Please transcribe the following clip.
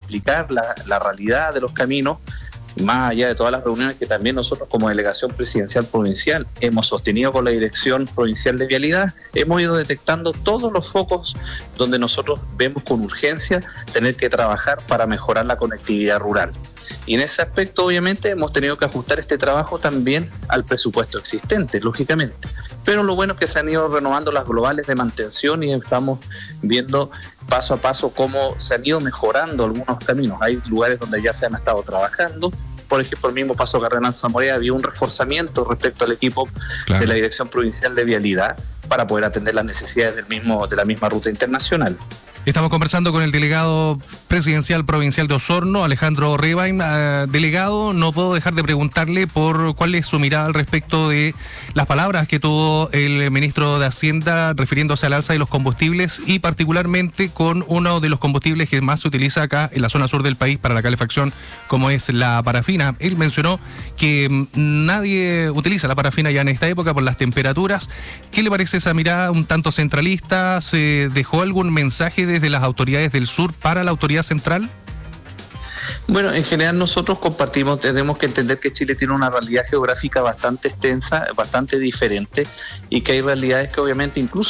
explicar la realidad de los caminos, más allá de todas las reuniones que también nosotros como delegación presidencial provincial hemos sostenido con la Dirección Provincial de Vialidad. Hemos ido detectando todos los focos donde nosotros vemos con urgencia tener que trabajar para mejorar la conectividad rural. Y en ese aspecto, obviamente, hemos tenido que ajustar este trabajo también al presupuesto existente, lógicamente. Pero lo bueno es que se han ido renovando las globales de mantención y estamos viendo paso a paso cómo se han ido mejorando algunos caminos. Hay lugares donde ya se han estado trabajando. Por ejemplo, el mismo Paso Cardenal Zamorea había un reforzamiento respecto al equipo de la Dirección Provincial de Vialidad para poder atender las necesidades de la misma ruta internacional. Estamos conversando con el delegado presidencial provincial de Osorno, Alejandro Rebain. Delegado, no puedo dejar de preguntarle por cuál es su mirada al respecto de las palabras que tuvo el ministro de Hacienda refiriéndose al alza de los combustibles y particularmente con uno de los combustibles que más se utiliza acá en la zona sur del país para la calefacción, como es la parafina. Él mencionó que nadie utiliza la parafina ya en esta época por las temperaturas. ¿Qué le parece esa mirada un tanto centralista? ¿Se dejó algún mensaje desde las autoridades del sur para la autoridad central? Bueno, en general nosotros tenemos que entender que Chile tiene una realidad geográfica bastante extensa, bastante diferente, y que hay realidades que obviamente incluso